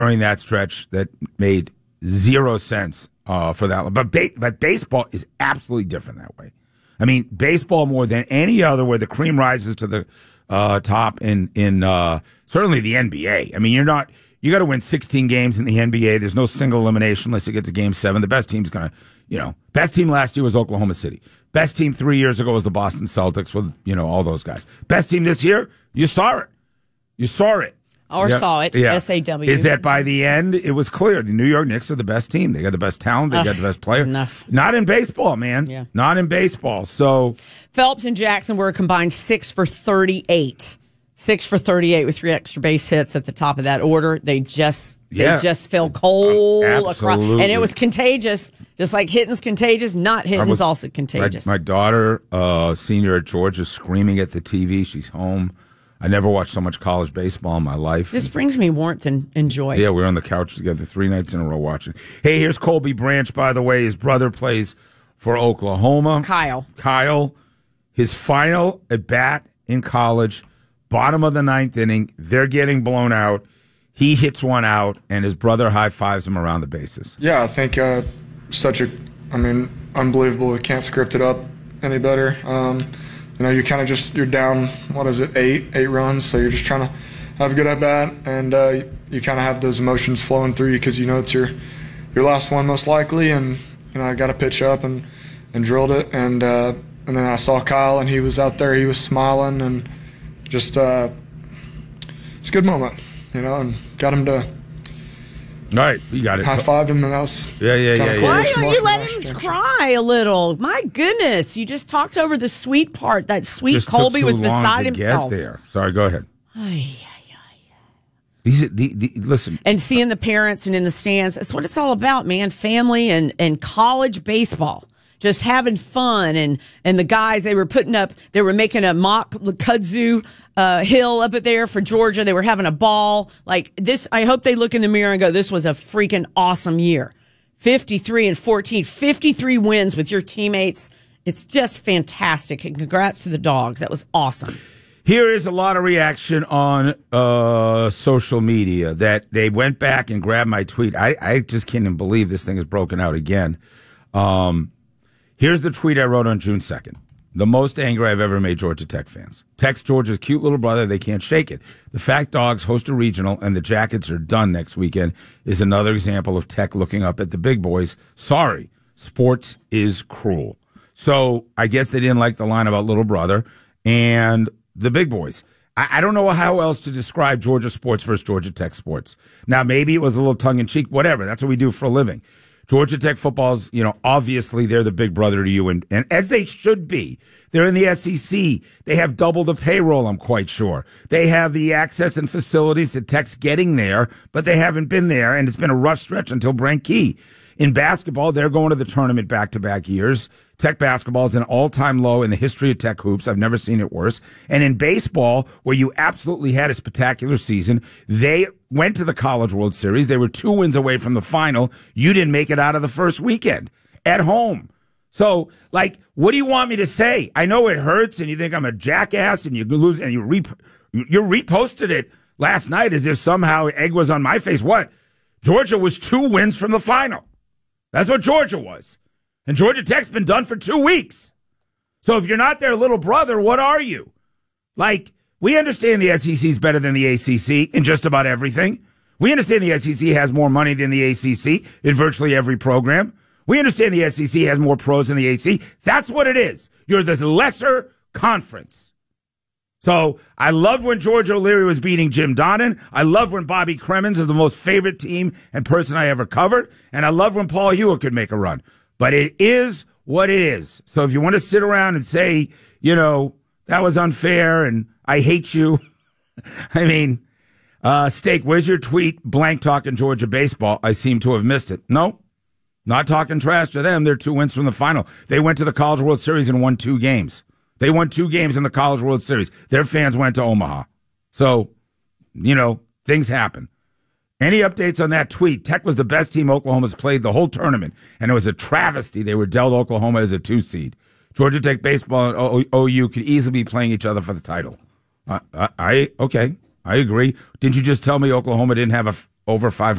during that stretch that made zero sense for that one. But baseball is absolutely different that way. I mean, baseball more than any other, where the cream rises to the top in certainly the NBA. I mean, you got to win 16 games in the NBA. There's no single elimination unless you get to Game 7. The best team's going to, best team last year was Oklahoma City. Best team 3 years ago was the Boston Celtics with, all those guys. Best team this year, you saw it. You saw it. Or saw it. Yeah. SAW. Is that by the end, it was clear. The New York Knicks are the best team. They got the best talent. They got the best player. Enough. Not in baseball, man. Yeah. Not in baseball. So Phelps and Jackson were a combined 6 for 38. 6 for 38 with 3 extra base hits at the top of that order. They just fell cold across. And it was contagious. Just like hitting's contagious, not hitting's also contagious. My daughter, senior at Georgia, screaming at the TV. She's home. I never watched so much college baseball in my life. This brings me warmth and joy. Yeah, we were on the couch together 3 nights in a row watching. Hey, here's Colby Branch, by the way. His brother plays for Oklahoma. Kyle. His final at bat in college, bottom of the 9th inning. They're getting blown out. He hits one out, and his brother high-fives him around the bases. Yeah, I think unbelievable. We can't script it up any better. You're kind of you're down, 8 runs, so you're just trying to have a good at-bat, and you kind of have those emotions flowing through you because it's your last one most likely, and I got to pitch up and drilled it, and then I saw Kyle, and he was out there, he was smiling, and just it's a good moment, and got him to right, you got it. High-fived him, and that was yeah. Why don't you let him cry a little? My goodness, you just talked over the sweet part. That sweet just Colby was beside himself. Get there. Sorry, go ahead. Listen. And seeing the parents and in the stands, that's what it's all about, man. Family and college baseball. Just having fun, and the guys, they were making a mock kudzu hill up there for Georgia. They were having a ball like this. I hope they look in the mirror and go, this was a freaking awesome year. 53-14, 53 wins with your teammates. It's just fantastic. And congrats to the Dogs. That was awesome. Here is a lot of reaction on social media that they went back and grabbed my tweet. I just can't even believe this thing is broken out again. Here's the tweet I wrote on June 2nd. The most angry I've ever made Georgia Tech fans. Text Georgia's cute little brother. They can't shake it. The fact Dogs host a regional and the Jackets are done next weekend is another example of Tech looking up at the big boys. Sorry, sports is cruel. So I guess they didn't like the line about little brother and the big boys. I don't know how else to describe Georgia sports versus Georgia Tech sports. Now, maybe it was a little tongue-in-cheek, whatever. That's what we do for a living. Georgia Tech football's, obviously they're the big brother to you, and as they should be. They're in the SEC. They have double the payroll, I'm quite sure. They have the access and facilities that Tech's getting there, but they haven't been there, and it's been a rough stretch until Brent Key. In basketball, they're going to the tournament back-to-back years. Tech basketball is an all-time low in the history of Tech hoops. I've never seen it worse. And in baseball, where you absolutely had a spectacular season, they went to the College World Series. They were 2 wins away from the final. You didn't make it out of the first weekend at home. So, what do you want me to say? I know it hurts, and you think I'm a jackass, and you lose, and you reposted it last night as if somehow egg was on my face. What? Georgia was 2 wins from the final. That's what Georgia was. And Georgia Tech's been done for 2 weeks. So if you're not their little brother, what are you? We understand the SEC is better than the ACC in just about everything. We understand the SEC has more money than the ACC in virtually every program. We understand the SEC has more pros than the AC. That's what it is. You're this lesser conference. So I loved when George O'Leary was beating Jim Donnan. I love when Bobby Cremins is the most favorite team and person I ever covered. And I love when Paul Hewitt could make a run. But it is what it is. So if you want to sit around and say, that was unfair and I hate you. I mean, Steak, where's your tweet? Blank talking Georgia baseball. I seem to have missed it. No, not talking trash to them. They're 2 wins from the final. They went to the College World Series and won 2 games. They won 2 games in the College World Series. Their fans went to Omaha. So, things happen. Any updates on that tweet? Tech was the best team Oklahoma's played the whole tournament, and it was a travesty they were dealt Oklahoma as a 2 seed. Georgia Tech baseball and OU could easily be playing each other for the title. Okay, I agree. Didn't you just tell me Oklahoma didn't have over 500